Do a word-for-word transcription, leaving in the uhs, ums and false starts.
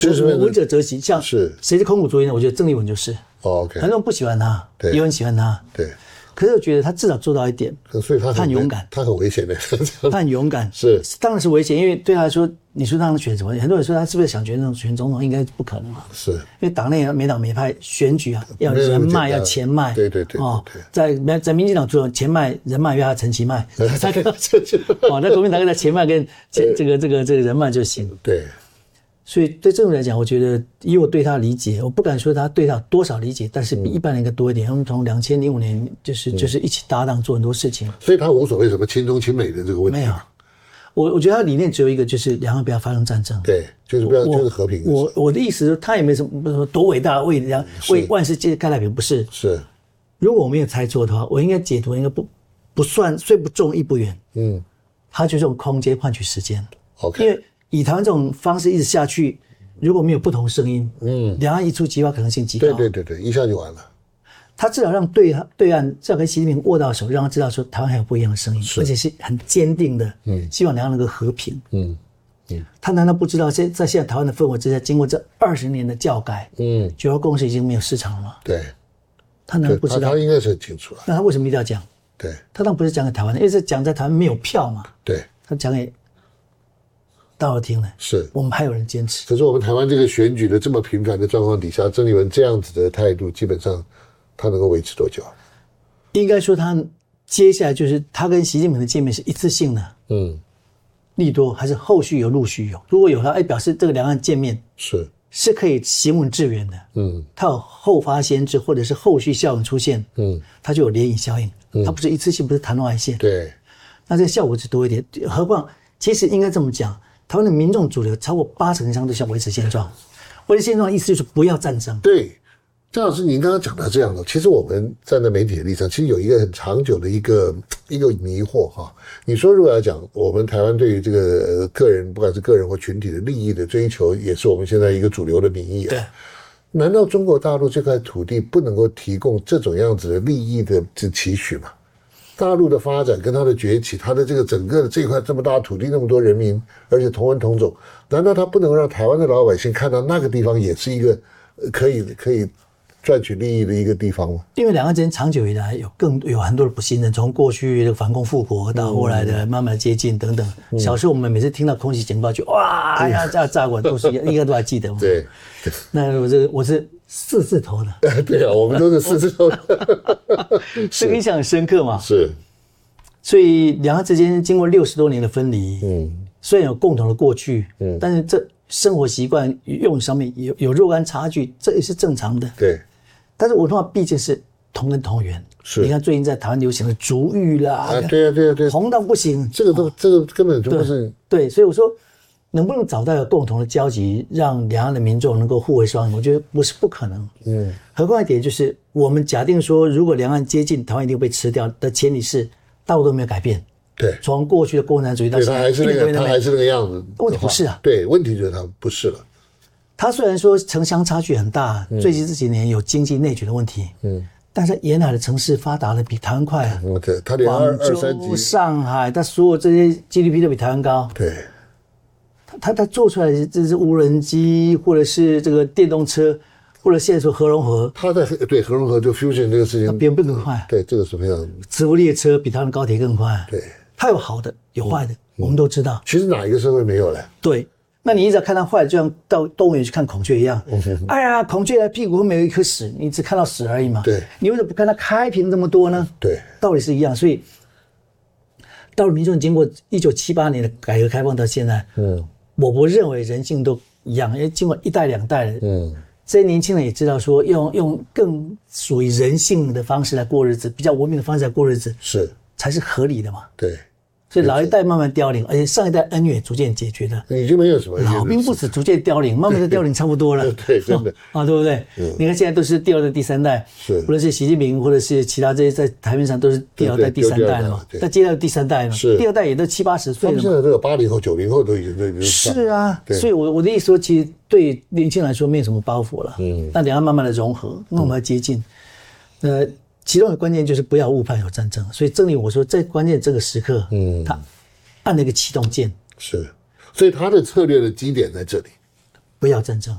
就是闻者则喜，像是谁是空谷卓彦，我觉得郑丽文就是。 哦 ，OK， 很多人不喜欢他， 对， 也有人喜欢他， 对。 可是我觉得他至少做到一点， 所以他很勇敢， 他很危险的， 他很勇敢， 是当然是危险，因为对他来说，你说让他选什么？很多人说他是不是想选那种选总统，应该不可能啊， 是，因为党内每党每派选举啊，要人脉，要钱脉， 对对对， 哦，在在民进党除了钱脉、人脉，要陈其迈，那个哦，那国民党的钱脉跟这个这个这个人脉就行， 对。 所以对这种来讲，我觉得以我对他的理解，我不敢说他对他有多少理解，但是比一般人应该多一点。他们从两千零五年就是就是一起搭档做很多事情， 所以他无所谓什么亲中亲美的这个问题。 没有，我我觉得他的理念只有一个，就是两岸不要发生战争。 对，就是不要就是和平。 我我的意思是，他也没什么说多伟大，为两为万世界开太平，不是。 是。 如果我没有猜错的话，我应该解读应该不不算虽不中亦不远。嗯，他就是用空间换取时间。 OK， 因为以台湾这种方式一直下去，如果没有不同声音，嗯，两岸一触即发可能性极高。 对对对对，一下就完了。 他至少让对对岸至少跟习近平握到手，让他知道说台湾还有不一样的声音，而且是很坚定的，嗯，希望两岸能够和平。嗯嗯，他难道不知道在在现在台湾的氛围之下，经过这二十年的教改，嗯，九二共识已经没有市场了吗？ 对， 他难道不知道？ 他应该是很清楚了。 那他为什么一定要讲？ 对， 他当然不是讲给台湾的，因为是讲在台湾没有票嘛。 对， 他讲给大陆听了， 是我们还有人坚持。 可是我们台湾这个选举的这么频繁的状况底下，郑丽文这样子的态度，基本上他能够维持多久？ 应该说他接下来就是他跟习近平的见面是一次性的，嗯，利多还是后续有陆续有？如果有他，哎，表示这个两岸见面是是可以行稳致远的，嗯，他有后发先至或者是后续效应出现，嗯，他就有涟漪效应，嗯，他不是一次性，不是昙花外现， 对， 那这个效果就多一点。何况其实应该这么讲。台湾的民众主流超过八成以上都想维持现状，维持现状的意思就是不要战争。 对，张老师，您刚刚讲到这样的，其实我们站在媒体的立场，其实有一个很长久的一个一个迷惑哈。你说如果要讲我们台湾对于这个个人，不管是个人或群体的利益的追求，也是我们现在一个主流的民意啊。 对。 难道中国大陆这块土地不能够提供这种样子的利益的这期许吗？大陆的发展跟它的崛起，它的这个整个的这块这么大的土地，那么多人民，而且同文同种，难道它不能让台湾的老百姓看到那个地方也是一个可以可以赚取利益的一个地方吗？因为两岸之间长久以来有更有很多的不信任，从过去的反共复国到后来的慢慢接近等等。嗯、小时候我们每次听到空袭警报就哇，哎呀，炸炸过都是应该都还记得吗？ 对， 那我这我是四字头的， 对啊，我们都是四字头的， 这个印象很深刻嘛。 是， 所以两岸之间经过六十多年的分离，嗯，虽然有共同的过去，嗯，但是这生活习惯用语上面有有若干差距，这也是正常的。 对， 但是文化毕竟是同根同源。是，你看最近在台湾流行的族语啦， 啊，对啊，对啊，对啊， 红到不行， 这个都、哦、这个根本就不是对, 对，所以我说。能不能找到有共同的交集，让两岸的民众能够互为双赢？我觉得不是不可能。嗯，何况一点就是，我们假定说，如果两岸接近，台湾一定被吃掉的前提是，大陆都没有改变。 对， 从过去的共产主义到现在， 他还是那个，他还是那个样子。 问题不是啊， 对，问题就是他不是了。 他虽然说城乡差距很大，嗯、最近这几年有经济内卷的问题，嗯，但是沿海的城市发达的比台湾快啊。 嗯，对，他连二二三级， 上海，他所有这些 G D P 都比台湾高。 对。 他他做出来的这是无人机，或者是这个电动车，或者现在说核融合， 他在对核融合就 fusion 这个事情， 比我们更快。 对，这个是非常。 磁浮列车比他们高铁更快。 对， 它有好的，有坏的，嗯、我们都知道。 其实哪一个社会没有嘞？ 对，那你一直要看到坏的，就像到动物园去看孔雀一样。嗯、哎呀，孔雀的屁股后面有一颗屎，你只看到屎而已嘛。 对， 你为什么不看它开屏这么多呢？ 对， 道理是一样。所以，大陆民众经过一九七八年的改革开放到现在，嗯。我不认为人性都一样，因为经过一代两代，嗯，这些年轻人也知道说用用更属于人性的方式来过日子，比较文明的方式来过日子，是才是合理的嘛。对，所以老一代慢慢凋零，而且上一代恩怨逐渐解决了， 已经没有什么老兵不死，逐渐凋零，慢慢的凋零差不多了。 对，真的啊，对不对？嗯，你看现在都是第二代、第三代，是，无论是习近平或者是其他这些在台面上都是第二代、第三代了嘛。那接下来第三代了，是第二代也都七八十岁了。 他们现在都有八零后、九零后都已经都已经是啊，所以我我的意思说，其实对年轻人来说没有什么包袱了。嗯，那两岸慢慢的融合，那我们要接近，呃。其中的关键就是不要误判有战争，所以正如我说，在关键这个时刻，嗯，他按了一个启动键， 是，所以他的策略的基点在这里， 不要战争。